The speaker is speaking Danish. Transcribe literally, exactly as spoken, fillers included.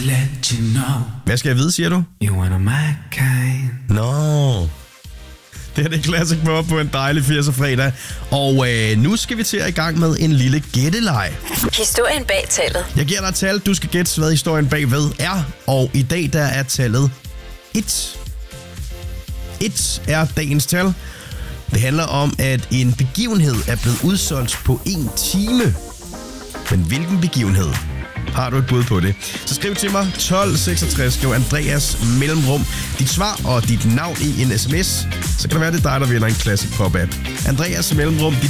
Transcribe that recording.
let you know. Hvad skal jeg vide, siger du? You one of my kind. Nå. Det er det Classic Pop på en dejlig firser fredag. Og øh, nu skal vi til at i gang med en lille gætteleg. Historien bag tallet. Jeg giver dig et tal, du skal gætte, hvad historien bagved er. Og i dag der er tallet et. et er dagens tal. Det handler om, at en begivenhed er blevet udsolgt på en time. Men hvilken begivenhed? Har du et bud på det? Så skriv til mig tolv seksogtres, skriv Andreas mellemrum dit svar og dit navn i en sms. Så kan det være, det er dig, der vinder en Classic Pop app. Andreas mellemrum dit